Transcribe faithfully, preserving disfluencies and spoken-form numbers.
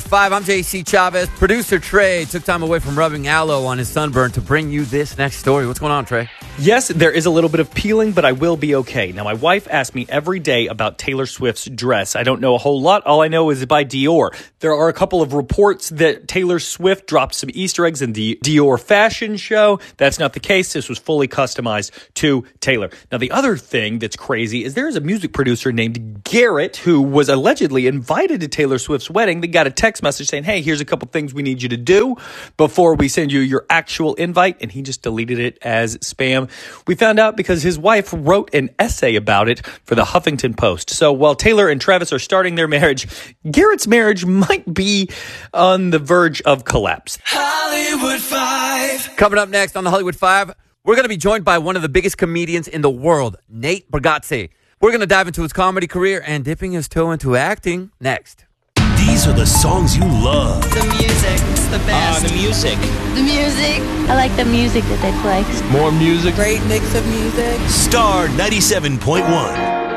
five. I'm J C Chavez. Producer Trey took time away from rubbing aloe on his sunburn to bring you this next story. What's going on, Trey? Yes, there is a little bit of peeling, but I will be okay. Now, my wife asks me every day about Taylor Swift's dress. I don't know a whole lot. All I know is by Dior. There are a couple of reports that Taylor Swift dropped some Easter eggs in the Dior fashion show. That's not the case. This was fully customized to Taylor. Now, the other thing that's crazy is there is a music producer named Garrett who was allegedly invited to Taylor Swift's wedding. They got a text message saying, hey, here's a couple things we need you to do before we send you your actual invite. And he just deleted it as spam. We found out because his wife wrote an essay about it for the Huffington Post. So while Taylor and Travis are starting their marriage, Garrett's marriage might be on the verge of collapse. Hollywood Five. Coming up next on the Hollywood Five, we're going to be joined by one of the biggest comedians in the world, Nate Bargatze. We're going to dive into his comedy career and dipping his toe into acting next. These are the songs you love. The music, it's the best. Ah, the music. The music. I like the music that they play. More music. Great mix of music. Star ninety-seven point one.